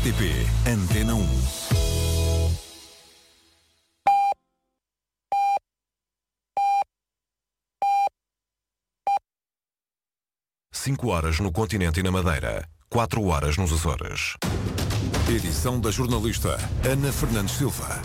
RTP Antena 1. Cinco horas no continente e na Madeira, 4 horas nos Açores. Edição da jornalista Ana Fernandes Silva.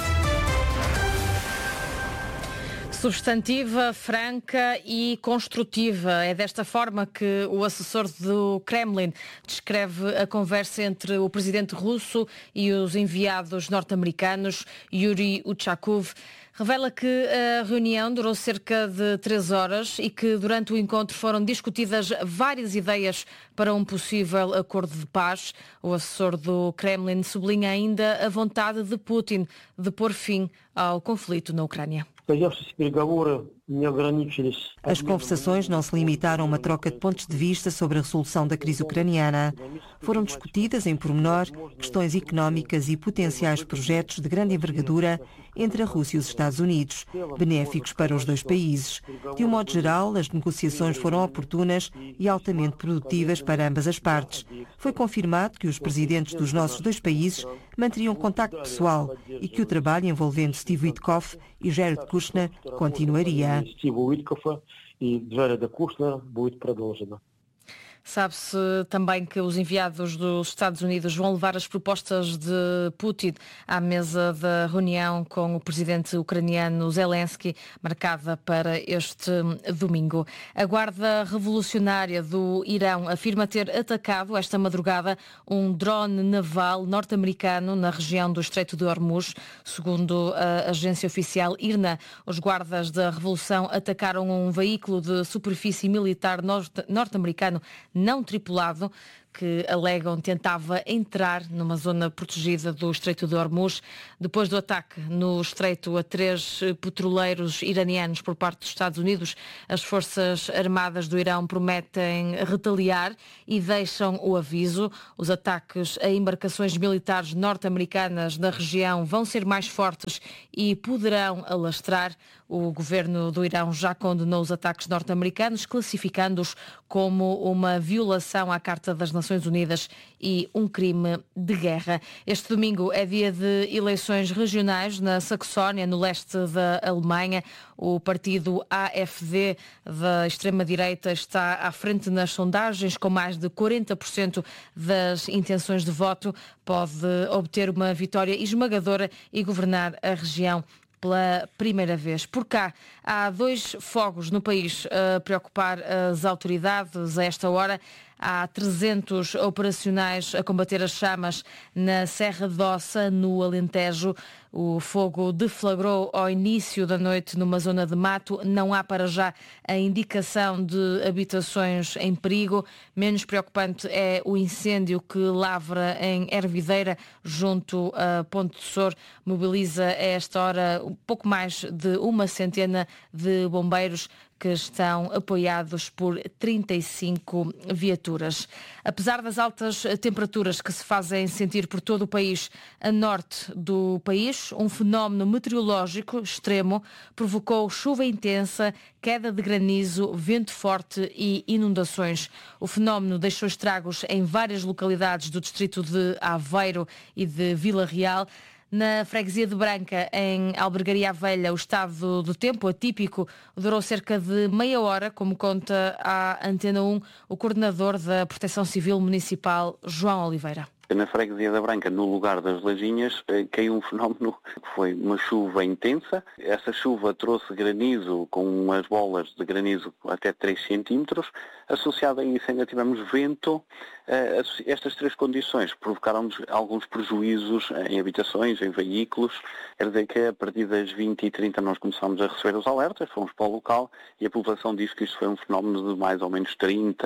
Substantiva, franca e construtiva. É desta forma que o assessor do Kremlin descreve a conversa entre o presidente russo e os enviados norte-americanos. Yuri Uchakov revela que a reunião durou cerca de 3 horas e que durante o encontro foram discutidas várias ideias para um possível acordo de paz. O assessor do Kremlin sublinha ainda a vontade de Putin de pôr fim ao conflito na Ucrânia. As conversações não se limitaram a uma troca de pontos de vista sobre a resolução da crise ucraniana. Foram discutidas em pormenor questões económicas e potenciais projetos de grande envergadura entre a Rússia e os Estados Unidos, benéficos para os dois países. De um modo geral, as negociações foram oportunas e altamente produtivas para ambas as partes. Foi confirmado que os presidentes dos nossos dois países manteriam contacto pessoal e que o trabalho envolvendo Steve Witkoff e Jared Kushner continuaria. Sabe-se também que os enviados dos Estados Unidos vão levar as propostas de Putin à mesa da reunião com o presidente ucraniano Zelensky, marcada para este domingo. A Guarda Revolucionária do Irão afirma ter atacado esta madrugada um drone naval norte-americano na região do Estreito de Hormuz. Segundo a agência oficial IRNA, os guardas da Revolução atacaram um veículo de superfície militar norte-americano não tripulado, que alegam tentava entrar numa zona protegida do Estreito de Hormuz. Depois do ataque no Estreito a 3 petroleiros iranianos por parte dos Estados Unidos, as Forças Armadas do Irão prometem retaliar e deixam o aviso. Os ataques a embarcações militares norte-americanas na região vão ser mais fortes e poderão alastrar. O governo do Irão já condenou os ataques norte-americanos, classificando-os como uma violação à Carta das Nações Unidas e um crime de guerra. Este domingo é dia de eleições regionais na Saxónia, no leste da Alemanha. O partido AfD da extrema-direita está à frente nas sondagens, com mais de 40% das intenções de voto. Pode obter uma vitória esmagadora e governar a região pela primeira vez. Por cá, há 2 fogos no país a preocupar as autoridades a esta hora. Há 300 operacionais a combater as chamas na Serra de Ossa, no Alentejo. O fogo deflagrou ao início da noite numa zona de mato. Não há para já a indicação de habitações em perigo. Menos preocupante é o incêndio que lavra em Hervideira, junto a Ponte de Sor. Mobiliza a esta hora um pouco mais de 100 de bombeiros, que estão apoiados por 35 viaturas. Apesar das altas temperaturas que se fazem sentir por todo o país, a norte do país, um fenómeno meteorológico extremo provocou chuva intensa, queda de granizo, vento forte e inundações. O fenómeno deixou estragos em várias localidades do distrito de Aveiro e de Vila Real. Na freguesia de Branca, em Albergaria à Velha, o estado do tempo atípico durou cerca de meia hora, como conta à Antena 1 o coordenador da Proteção Civil Municipal, João Oliveira. Na freguesia da Branca, no lugar das Lajinhas, caiu um fenómeno que foi uma chuva intensa. Essa chuva trouxe granizo, com as bolas de granizo até 3 centímetros. Associado a isso ainda tivemos vento. Estas 3 condições provocaram-nos alguns prejuízos em habitações, em veículos. Quer dizer que a partir das 20h30 nós começámos a receber os alertas, fomos para o local e a população disse que isto foi um fenómeno de mais ou menos 30,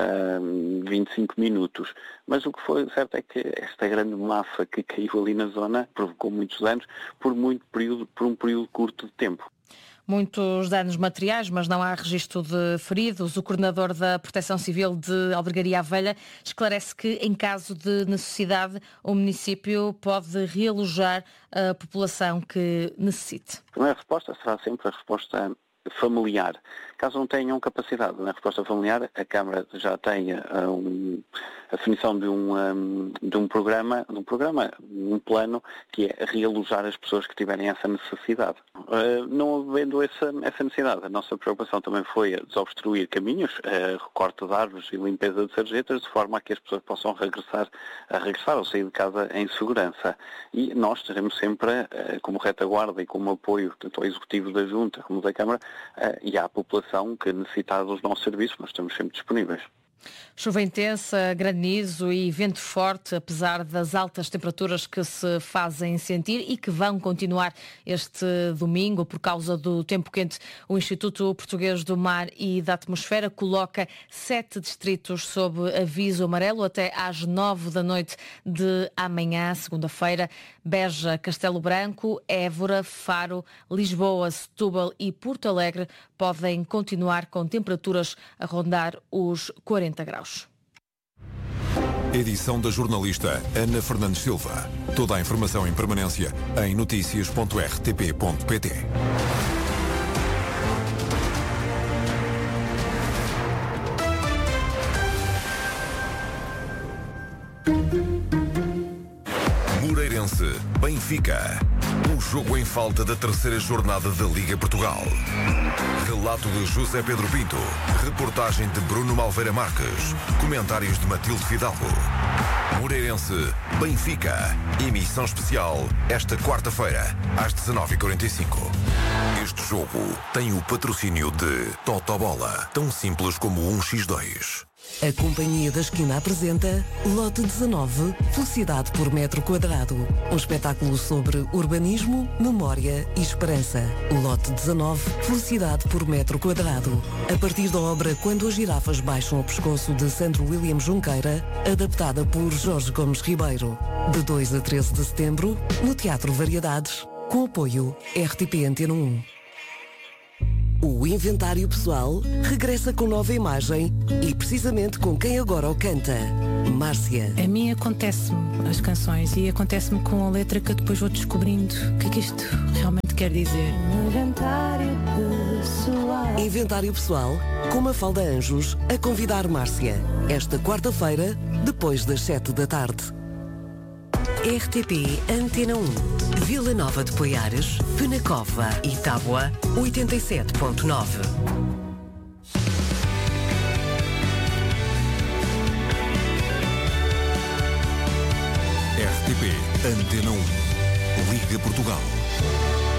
25 minutos. Mas o que foi certo é que esta grande massa que caiu ali na zona provocou muitos danos por um período curto de tempo. Muitos danos materiais, mas não há registro de feridos. O coordenador da Proteção Civil de Albergaria à Velha esclarece que, em caso de necessidade, o município pode realojar a população que necessite. A primeira resposta será sempre a resposta familiar. Caso não tenham capacidade na resposta familiar, a Câmara já tem a definição de um plano que é realojar as pessoas que tiverem essa necessidade. Não havendo essa necessidade, a nossa preocupação também foi a desobstruir caminhos, recorte de árvores e limpeza de sarjetas, de forma a que as pessoas possam regressar ou sair de casa em segurança. E nós estaremos sempre, como retaguarda e como apoio tanto ao Executivo da Junta como da Câmara e à população que necessitar dos nossos serviços, nós estamos sempre disponíveis. Chuva intensa, granizo e vento forte, apesar das altas temperaturas que se fazem sentir e que vão continuar este domingo por causa do tempo quente. O Instituto Português do Mar e da Atmosfera coloca 7 distritos sob aviso amarelo até às 9 da noite de amanhã, segunda-feira. Beja, Castelo Branco, Évora, Faro, Lisboa, Setúbal e Porto Alegre podem continuar com temperaturas a rondar os 40 graus. Edição da jornalista Ana Fernandes Silva. Toda a informação em permanência em noticias.rtp.pt. Moreirense, Benfica. O jogo em falta da terceira jornada da Liga Portugal. Relato de José Pedro Pinto. Reportagem de Bruno Malveira Marques. Comentários de Matilde Fidalgo. Moreirense, Benfica. Emissão especial esta quarta-feira, às 19h45. Este jogo tem o patrocínio de Totobola. Tão simples como 1x2. A Companhia da Esquina apresenta Lote 19, Felicidade por Metro Quadrado. Um espetáculo sobre urbanismo, memória e esperança. Lote 19, Felicidade por Metro Quadrado. A partir da obra Quando as Girafas Baixam o Pescoço, de Sandro William Junqueira, adaptada por Jorge Gomes Ribeiro. De 2 a 13 de setembro, no Teatro Variedades, com apoio RTP Antena 1. O Inventário Pessoal regressa com nova imagem e precisamente com quem agora o canta. Márcia. A mim acontece-me as canções e acontece-me com a letra que eu depois vou descobrindo o que é que isto realmente quer dizer. Inventário Pessoal. Inventário Pessoal, com Mafalda Anjos, a convidar Márcia. Esta quarta-feira, depois das 7 da tarde. RTP Antena 1. Vila Nova de Poiares, Penacova e Tábua, 87.9. RTP Antena 1. Liga Portugal.